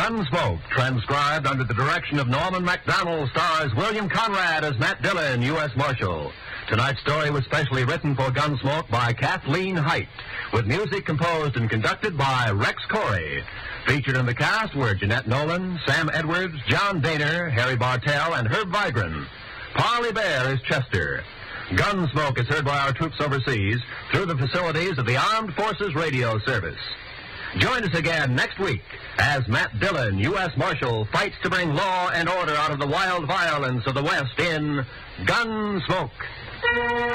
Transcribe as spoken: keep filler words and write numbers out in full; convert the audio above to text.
Gunsmoke, transcribed under the direction of Norman MacDonald, stars William Conrad as Matt Dillon, U S Marshal. Tonight's story was specially written for Gunsmoke by Kathleen Height, with music composed and conducted by Rex Corey. Featured in the cast were Jeanette Nolan, Sam Edwards, John Daner, Harry Bartell, and Herb Vigran. Parley Bear is Chester. Gunsmoke is heard by our troops overseas through the facilities of the Armed Forces Radio Service. Join us again next week as Matt Dillon, U S Marshal, fights to bring law and order out of the wild violence of the West in Gunsmoke.